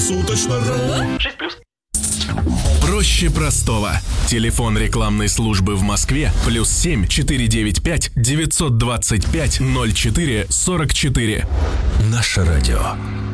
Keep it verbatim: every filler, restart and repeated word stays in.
Круглосуточно.ру. шесть плюс. Проще простого. Телефон рекламной службы в Москве плюс семь четыре девять пять девятьсот двадцать пять ноль четыре сорок четыре. Наше радио.